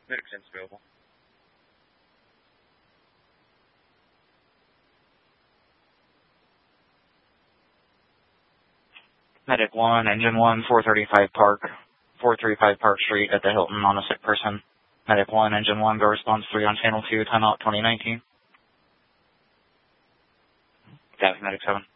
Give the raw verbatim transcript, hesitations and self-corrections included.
Medic ten's available. Medic one, Engine one, four thirty-five Park, four thirty-five Park Street at the Hilton on a sick person. Medic one, Engine one, go response three on channel two, timeout twenty nineteen. Copy, Medic seven.